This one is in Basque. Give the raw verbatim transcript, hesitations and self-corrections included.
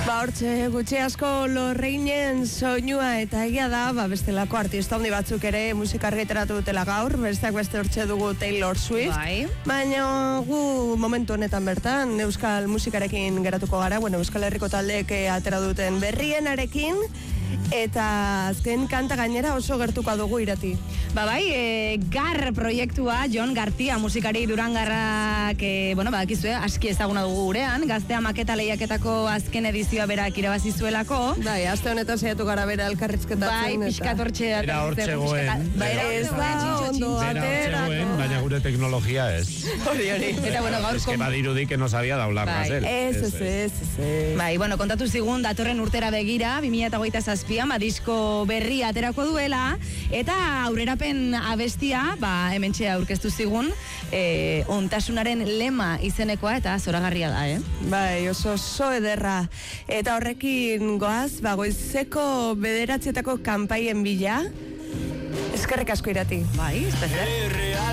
Ba, hortxe, gutxi asko Lorrainen soinua eta egia da, ba, bestelako artista handi batzuk ere musika argitaratu dutela gaur, besteak beste hortxe dugu Taylor Swift. Bai. Baina gu momentu honetan bertan, euskal musikarekin geratuko gara, bueno, Euskal Herriko taldeek atera duten berrienarekin, eta azken kanta gainera oso gertuko dugu Irati. Ba bai, e, Gar proiektua, Jon Gartia musikari Durangarrak, e, bueno, badakizue, aski ezaguna dugu gurean, Gaztea maketa lehiaketako azken edizioa berak irabazi zuelako. Bai, aste honetan saiatu gara bera elkarrizketatzen. Bai, pixkat hortxe. Era hortxe goen. Bai, ez da ondo aterako. Baina gure teknologia ez. Hori, hori. Eta bueno, gaur Es que badirudi que no sabía de hablar más él. Ez, ez, ez, ez. Bai, bueno, kontatu zigun datorren urtera begira, bi mila hogeita zazpian, ba, disko berri aterako duela, eta aurrerapen abestia, ba, hementxe aurkeztu zigun, e, ontasunaren lema izenekoa, eta zoragarria da, eh? Bai, oso oso ederra. Eta horrekin goaz, ba, goizeko bederatzietako kanpaien bila. Eskerrik asko Irati. Bai, ez